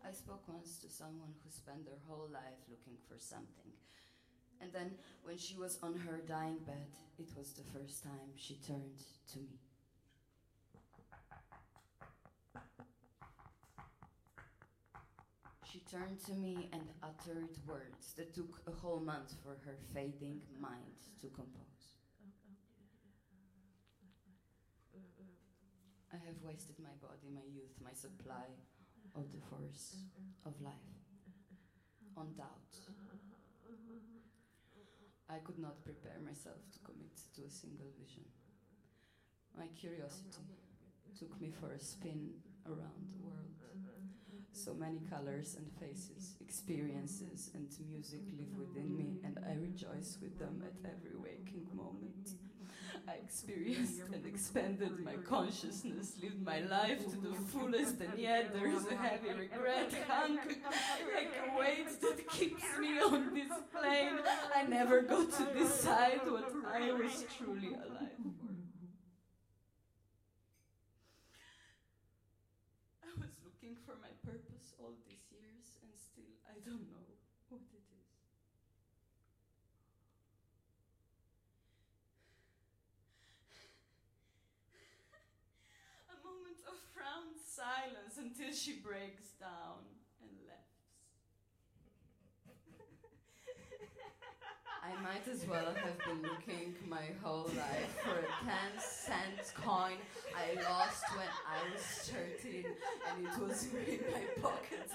I spoke once to someone who spent their whole life looking for something. And then, when she was on her dying bed, it was the first time she turned to me. She turned to me and uttered words that took a whole month for her fading mind to compose. I have wasted my body, my youth, my supply of the force of life on doubt. I could not prepare myself to commit to a single vision. My curiosity took me for a spin around the world. So many colors and faces, experiences and music live within me, and I rejoice with them at every waking moment. I experienced and expanded my consciousness, lived my life to the fullest, and yet there is a heavy regret, hunger, like a weight that keeps me on this plane. I never got to decide what I was truly alive for. I was looking for my purpose all these years, and still I don't know what it is. A moment of profound silence until she breaks down and left. I might as well have been looking my whole life for a 10-cent coin I lost when I was 13, and it was in my pocket.